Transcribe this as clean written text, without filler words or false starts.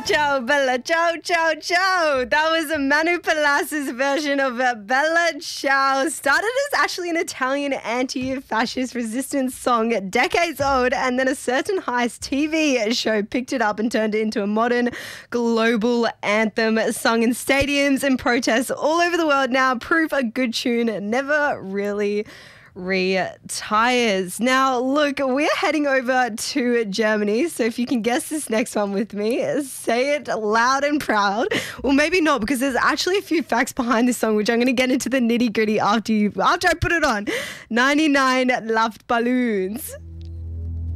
Ciao Bella, ciao, ciao, ciao. That was Manu Palace's version of Bella Ciao. Started as actually an Italian anti-fascist resistance song decades old, and then a certain heist TV show picked it up and turned it into a modern global anthem sung in stadiums and protests all over the world now. Proof a good tune never really retires. Now, look, we're heading over to Germany, so if you can guess this next one with me, say it loud and proud. Well, maybe not, because there's actually a few facts behind this song, which I'm going to get into the nitty-gritty after I put it on. 99 Luftballons.